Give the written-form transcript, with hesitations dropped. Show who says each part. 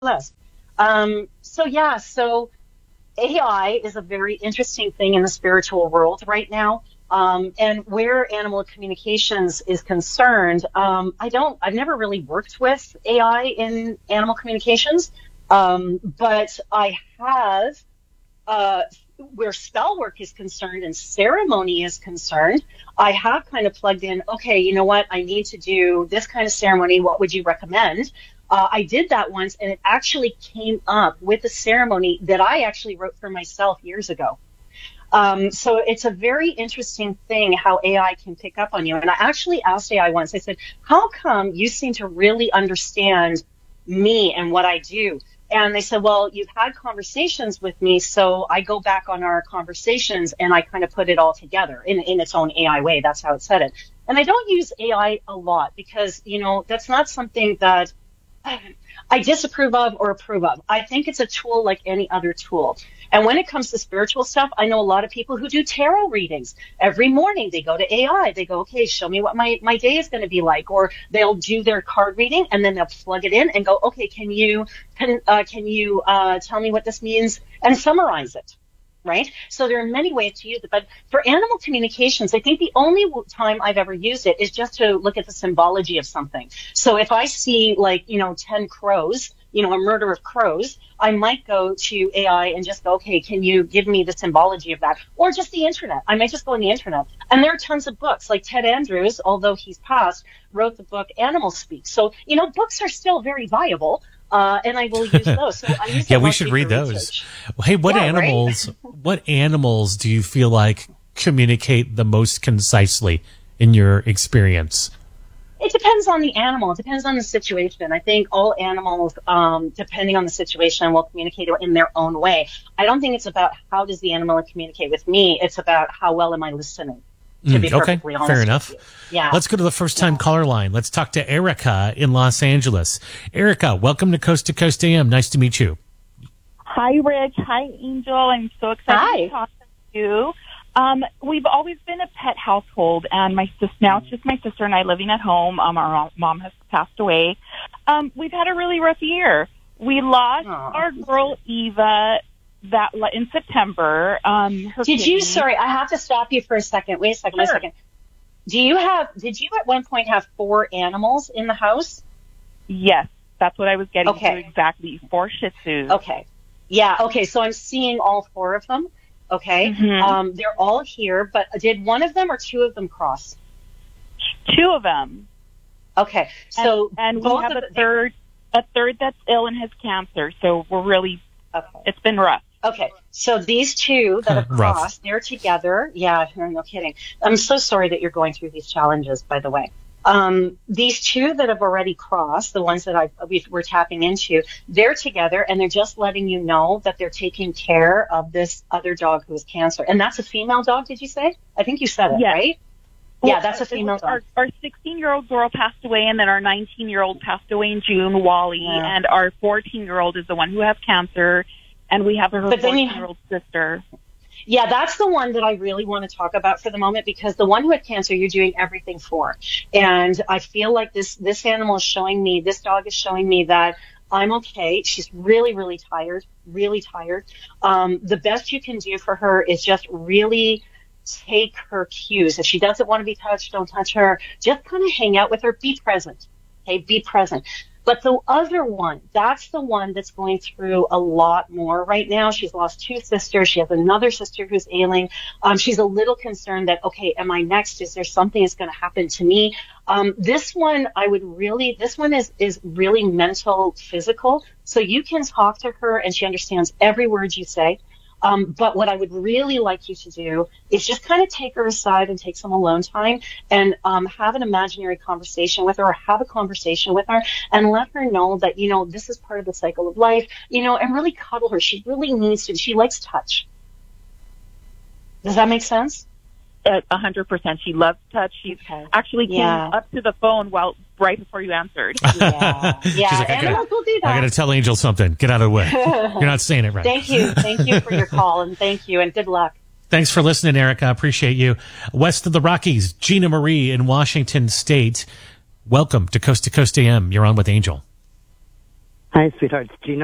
Speaker 1: Less. So AI is a very interesting thing in the spiritual world right now. And where animal communications is concerned, I've never really worked with AI in animal communications, but I have, uh, where spell work is concerned and ceremony is concerned, I have kind of plugged in, okay, you know what? I need to do this kind of ceremony. What would you recommend? I did that once, and it actually came up with a ceremony that I actually wrote for myself years ago. So it's a very interesting thing how AI can pick up on you. And I actually asked AI once, I said, how come you seem to really understand me and what I do? And they said, well, you've had conversations with me, so I go back on our conversations and I kind of put it all together in its own AI way. That's how it said it. And I don't use AI a lot because, that's not something that I disapprove of or approve of. I think it's a tool like any other tool. And when it comes to spiritual stuff, I know a lot of people who do tarot readings. Every morning they go to AI. They go, okay, show me what my day is going to be like. Or they'll do their card reading and then they'll plug it in and go, okay, can you tell me what this means and summarize it? Right? So there are many ways to use it. But for animal communications, I think the only time I've ever used it is just to look at the symbology of something. So if I see 10 crows, a murder of crows, I might go to AI and just go, okay, can you give me the symbology of that? Or just the internet. I might just go on the internet. And there are tons of books. Like Ted Andrews, although he's passed, wrote the book Animal Speak. So, books are still very viable. And I will use those. So I use
Speaker 2: yeah, we should read those.
Speaker 1: Research.
Speaker 2: Well, hey, what animals do you feel like communicate the most concisely in your experience?
Speaker 1: It depends on the animal. It depends on the situation. I think all animals, depending on the situation, will communicate in their own way. I don't think it's about how does the animal communicate with me. It's about how well am I listening. To be perfectly honest.
Speaker 2: Fair enough.
Speaker 1: Yeah.
Speaker 2: Let's go to the first time caller line. Let's talk to Erica in Los Angeles. Erica, welcome to Coast AM. Nice to meet you.
Speaker 3: Hi, Rich. Hi, Angel. I'm so excited to talk to you. We've always been a pet household, and now it's just my sister and I living at home. Our mom has passed away. We've had a really rough year. We lost our girl Eva in September.
Speaker 1: Sorry, I have to stop you for a second. Wait a second,
Speaker 3: Sure.
Speaker 1: Wait a second. Did you at one point have 4 animals in the house?
Speaker 3: Yes, that's what I was getting to exactly. 4 Shih Tzus.
Speaker 1: Okay. Yeah, okay, so I'm seeing all 4 of them. Okay.
Speaker 3: Mm-hmm.
Speaker 1: They're all here, but did one of them or 2 of them cross?
Speaker 3: 2 of them.
Speaker 1: Okay. So
Speaker 3: and we have a third that's ill and has cancer, so we're really it's been rough.
Speaker 1: Okay, so these 2 that have crossed, they're together. Yeah, no kidding. I'm so sorry that you're going through these challenges, by the way. These 2 that have already crossed, the ones that we're tapping into, they're together and they're just letting you know that they're taking care of this other dog who has cancer. And that's a female dog, did you say? I think you said it, right?
Speaker 3: Well,
Speaker 1: yeah, that's a female dog.
Speaker 3: Our 16-year-old girl passed away, and then our 19-year-old passed away in June, Wally, and our 14-year-old is the one who has cancer. And we have her 14-year-old sister.
Speaker 1: Yeah, that's the one that I really want to talk about for the moment, because the one who had cancer, you're doing everything for. And I feel like this animal is showing me, this dog is showing me that I'm okay. She's really, really tired, really tired. The best you can do for her is just really take her cues. If she doesn't want to be touched, don't touch her. Just kind of hang out with her. Be present. Okay, be present. But the other one, that's the one that's going through a lot more right now. She's lost 2 sisters. She has another sister who's ailing. She's a little concerned that, okay, am I next? Is there something that's going to happen to me? This one is really mental, physical. So you can talk to her and she understands every word you say. But what I would really like you to do is just kind of take her aside and take some alone time and have an imaginary conversation with her, or have a conversation with her and let her know that, this is part of the cycle of life, and really cuddle her. She really needs to. She likes touch. Does that make sense?
Speaker 3: 100%. She loves touch. She actually came up to the phone right before you answered.
Speaker 1: Yeah.
Speaker 2: She's like,
Speaker 1: animals will do that.
Speaker 2: I got to tell Angel something. Get out of the way. You're not saying it right.
Speaker 1: Thank you for your call, and thank you, and good luck.
Speaker 2: Thanks for listening, Erica. I appreciate you. West of the Rockies, Gina Marie in Washington State. Welcome to Coast AM. You're on with Angel.
Speaker 4: Hi, sweetheart. It's Gina.